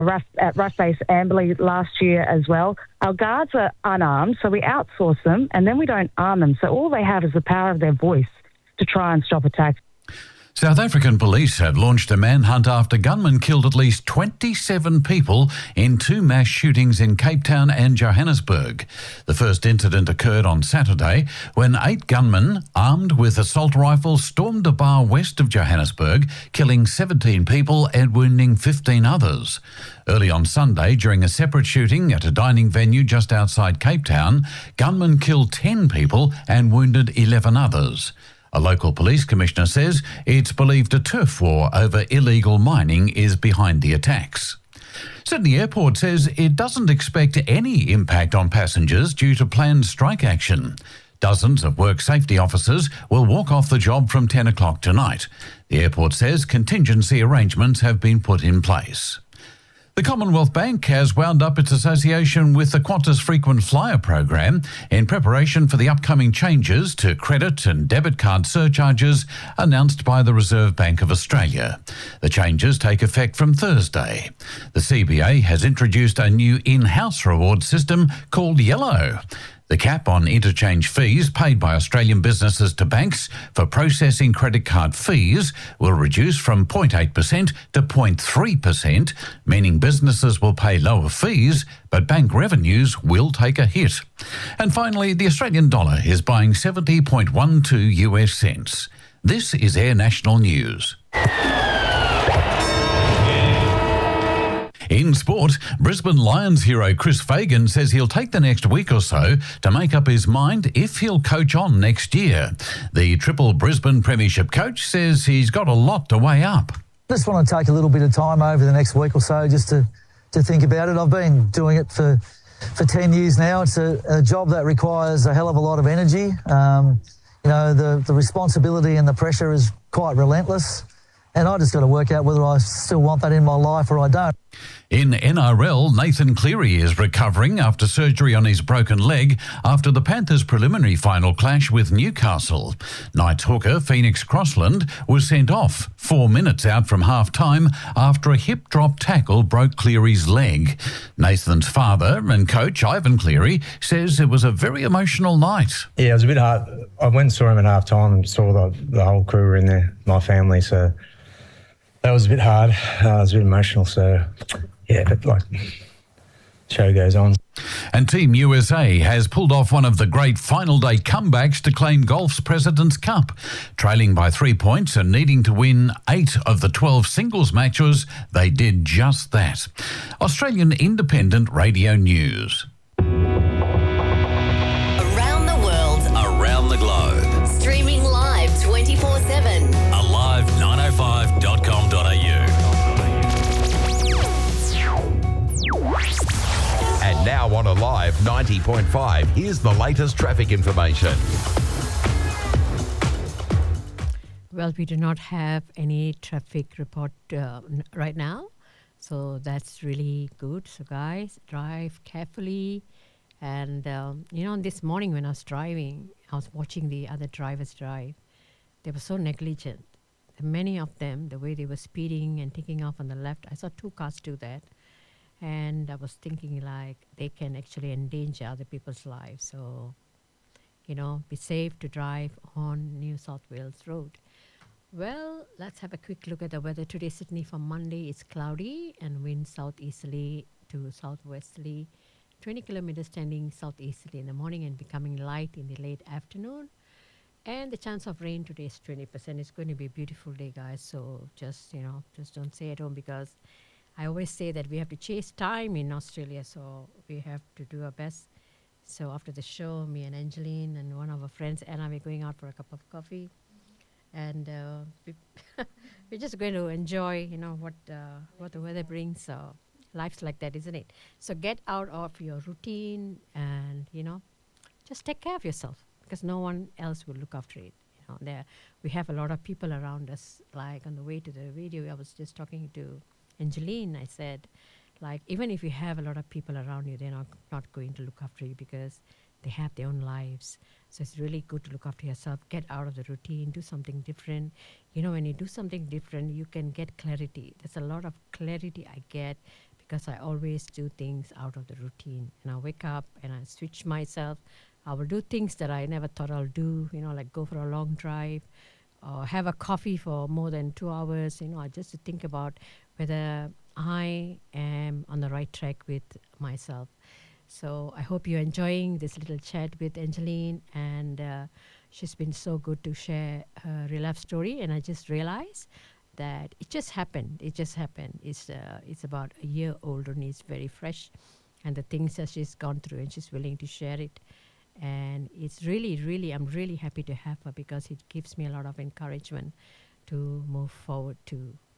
at Rough Base Amberley last year as well. Our guards are unarmed, so we outsource them and then we don't arm them. So all they have is the power of their voice to try and stop attacks. South African police have launched a manhunt after gunmen killed at least 27 people in two mass shootings in Cape Town and Johannesburg. The first incident occurred on Saturday when 8 gunmen armed with assault rifles stormed a bar west of Johannesburg, killing 17 people and wounding 15 others. Early on Sunday, during a separate shooting at a dining venue just outside Cape Town, gunmen killed 10 people and wounded 11 others. A local police commissioner says it's believed a turf war over illegal mining is behind the attacks. Sydney Airport says it doesn't expect any impact on passengers due to planned strike action. Dozens of work safety officers will walk off the job from 10 o'clock tonight. The airport says contingency arrangements have been put in place. The Commonwealth Bank has wound up its association with the Qantas Frequent Flyer program in preparation for the upcoming changes to credit and debit card surcharges announced by the Reserve Bank of Australia. The changes take effect from Thursday. The CBA has introduced a new in-house reward system called Yellow. The cap on interchange fees paid by Australian businesses to banks for processing credit card fees will reduce from 0.8% to 0.3%, meaning businesses will pay lower fees, but bank revenues will take a hit. And finally, the Australian dollar is buying 70.12 US cents. This is Air National News. In sport, Brisbane Lions hero Chris Fagan says he'll take the next week or so to make up his mind if he'll coach on next year. The triple Brisbane Premiership coach says he's got a lot to weigh up. Just want to take a little bit of time over the next week or so just to think about it. I've been doing it for 10 years now. It's a job that requires a hell of a lot of energy. The responsibility and the pressure is quite relentless. And I just got to work out whether I still want that in my life or I don't. In NRL, Nathan Cleary is recovering after surgery on his broken leg after the Panthers' preliminary final clash with Newcastle. Knights hooker Phoenix Crossland was sent off 4 minutes out from half-time after a hip-drop tackle broke Cleary's leg. Nathan's father and coach, Ivan Cleary, says it was a very emotional night. Yeah, it was a bit hard. I went and saw him at half-time and saw the whole crew were in there, my family, so that was a bit hard. It was a bit emotional, so yeah, but show goes on. And Team USA has pulled off one of the great final day comebacks to claim golf's President's Cup. Trailing by 3 points and needing to win 8 of the 12 singles matches, they did just that. Australian Independent Radio News. Around the world. Around the globe. Streaming live 24/7. Alive905.com.au. And now on Alive 90.5, here's the latest traffic information. Well, we do not have any traffic report right now, so that's really good. So guys, drive carefully. And, this morning when I was driving, I was watching the other drivers drive. They were so negligent. Many of them, the way they were speeding and taking off on the left, I saw 2 cars do that. And I was thinking they can actually endanger other people's lives. So, be safe to drive on New South Wales Road. Well, let's have a quick look at the weather today. Sydney for Monday is cloudy and wind southeasterly to southwesterly, 20 kilometers tending southeasterly in the morning and becoming light in the late afternoon. And the chance of rain today is 20%. It's going to be a beautiful day, guys. So just don't stay at home, because I always say that we have to chase time in Australia. So we have to do our best. So after the show, me and Angeline and one of our friends, Anna, we're going out for a cup of coffee. And we're just going to enjoy, what the weather brings. So life's like that, isn't it? So get out of your routine and, just take care of yourself, because no one else will look after it. We have a lot of people around us. Like on the way to the radio, I was just talking to Angeline. I said, even if you have a lot of people around you, they're not going to look after you because they have their own lives. So it's really good to look after yourself, get out of the routine, do something different. When you do something different, you can get clarity. There's a lot of clarity I get because I always do things out of the routine. And I wake up and I switch myself. I will do things that I never thought I'll do, like go for a long drive or have a coffee for more than 2 hours, just to think about whether I am on the right track with myself. So I hope you're enjoying this little chat with Angeline, and she's been so good to share her real life story. And I just realized that it just happened. It's about a year old and it's very fresh, and the things that she's gone through, and she's willing to share it. And it's really, I'm really happy to have her, because it gives me a lot of encouragement to move forward to